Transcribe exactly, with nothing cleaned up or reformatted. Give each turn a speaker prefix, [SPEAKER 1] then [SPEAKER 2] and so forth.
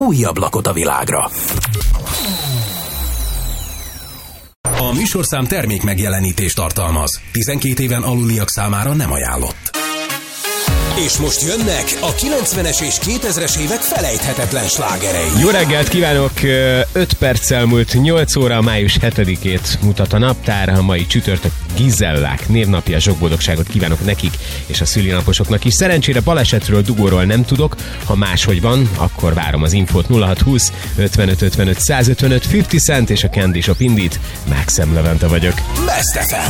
[SPEAKER 1] új ablakot a világra. A műsorszám termék megjelenítést tartalmaz. tizenkét éven aluliak számára nem ajánlott. És most jönnek a kilencvenes és kétezres évek felejthetetlen slágerei.
[SPEAKER 2] Jó reggelt kívánok! öt perccel múlt nyolc óra, május hetedikét mutat a naptár. A mai csütörtök Gizellák névnapja, sok boldogságot kívánok nekik és a szülinaposoknak is. Szerencsére balesetről, dugóról nem tudok. Ha máshogy van, akkor várom az infót. Nulla hat húsz ötvenöt ötvenöt százötvenöt, ötven Cent és a Candy Shop Indit. Maxem Levente vagyok.
[SPEAKER 1] Best ef em.